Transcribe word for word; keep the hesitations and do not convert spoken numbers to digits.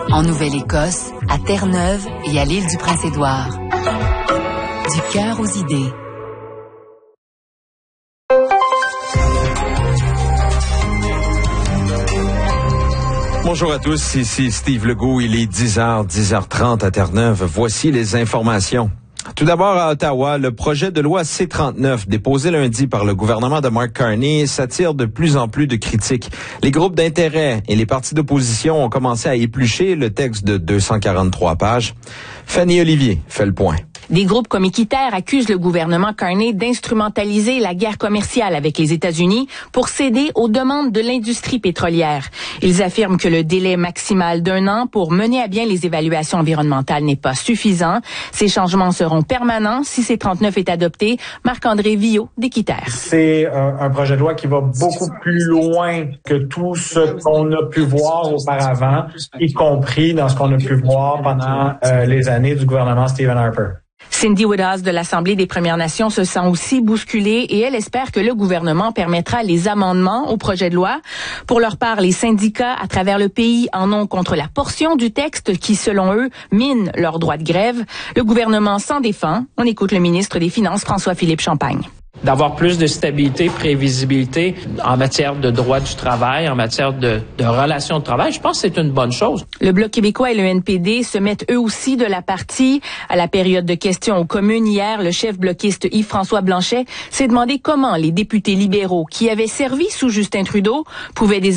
En Nouvelle-Écosse, à Terre-Neuve et à l'île du Prince-Édouard. Du cœur aux idées. Bonjour à tous, ici Steve Legault, il est dix heures, dix heures trente à Terre-Neuve. Voici les informations. Tout d'abord, à Ottawa, le projet de loi C trente-neuf, déposé lundi par le gouvernement de Mark Carney, s'attire de plus en plus de critiques. Les groupes d'intérêt et les partis d'opposition ont commencé à éplucher le texte de deux cent quarante-trois pages. Fanny Olivier fait le point. Des groupes comme Équiterre accusent le gouvernement Carney d'instrumentaliser la guerre commerciale avec les États-Unis pour céder aux demandes de l'industrie pétrolière. Ils affirment que le délai maximal d'un an pour mener à bien les évaluations environnementales n'est pas suffisant. Ces changements seront permanents si C trente-neuf est adopté. Marc-André Villot d'Équiterre. C'est un, un projet de loi qui va beaucoup plus loin que tout ce qu'on a pu voir auparavant, y compris dans ce qu'on a pu voir pendant euh, les années du gouvernement Stephen Harper. Cindy Woodhouse de l'Assemblée des Premières Nations se sent aussi bousculée et elle espère que le gouvernement permettra les amendements au projet de loi. Pour leur part, les syndicats à travers le pays en ont contre la portion du texte qui, selon eux, mine leur droit de grève. Le gouvernement s'en défend. On écoute le ministre des Finances, François-Philippe Champagne. D'avoir plus de stabilité, prévisibilité en matière de droit du travail, en matière de, de relations de travail, je pense que c'est une bonne chose. Le Bloc québécois et le N P D se mettent eux aussi de la partie. À la période de questions aux communes hier, le chef bloquiste Yves-François Blanchet s'est demandé comment les députés libéraux qui avaient servi sous Justin Trudeau pouvaient désormais